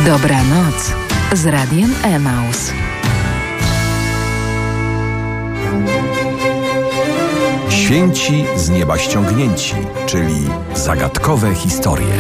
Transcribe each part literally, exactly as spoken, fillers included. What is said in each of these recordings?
Dobranoc z Radiem Emaus. Święci z nieba ściągnięci, czyli zagadkowe historie.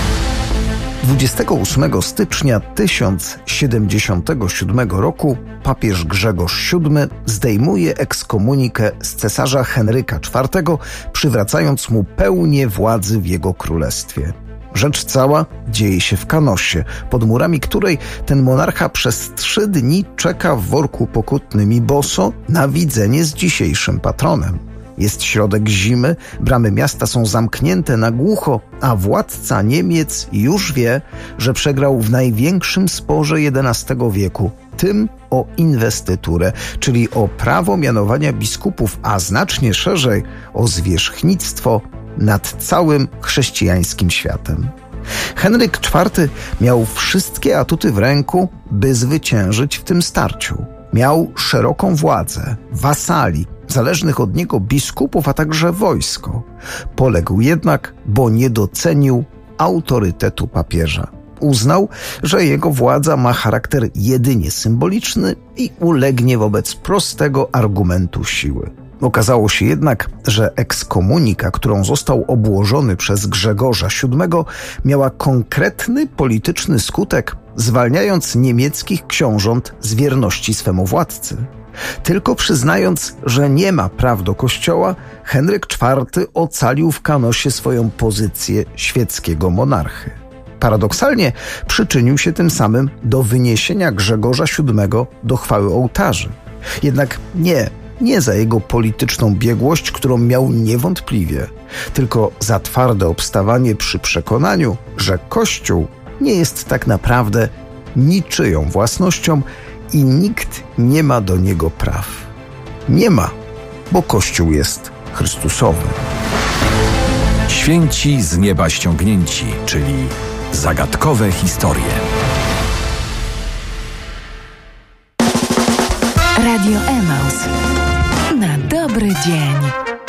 dwudziestego ósmego stycznia tysiąc siedemdziesiątego siódmego roku papież Grzegorz siódmy zdejmuje ekskomunikę z cesarza Henryka czwartego, przywracając mu pełnię władzy w jego królestwie. Rzecz cała dzieje się w Kanosie, pod murami której ten monarcha przez trzy dni czeka w worku pokutnym i boso na widzenie z dzisiejszym patronem. Jest środek zimy, bramy miasta są zamknięte na głucho, a władca Niemiec już wie, że przegrał w największym sporze jedenastego wieku, tym o inwestyturę, czyli o prawo mianowania biskupów, a znacznie szerzej o zwierzchnictwo nad całym chrześcijańskim światem. Henryk czwarty miał wszystkie atuty w ręku, by zwyciężyć w tym starciu. Miał szeroką władzę, wasali, zależnych od niego biskupów, a także wojsko. Poległ jednak, bo nie docenił autorytetu papieża. Uznał, że jego władza ma charakter jedynie symboliczny i ulegnie wobec prostego argumentu siły. Okazało się jednak, że ekskomunika, którą został obłożony przez Grzegorza siódmego, miała konkretny polityczny skutek, zwalniając niemieckich książąt z wierności swemu władcy. Tylko przyznając, że nie ma praw do kościoła, Henryk czwarty ocalił w Kanosie swoją pozycję świeckiego monarchy. Paradoksalnie przyczynił się tym samym do wyniesienia Grzegorza siódmego do chwały ołtarzy. Jednak nie, nie za jego polityczną biegłość, którą miał niewątpliwie, tylko za twarde obstawanie przy przekonaniu, że Kościół nie jest tak naprawdę niczyją własnością i nikt nie ma do niego praw. Nie ma, bo Kościół jest Chrystusowy. Święci z nieba ściągnięci, czyli zagadkowe historie. Radio Emaus. Na dobry dzień.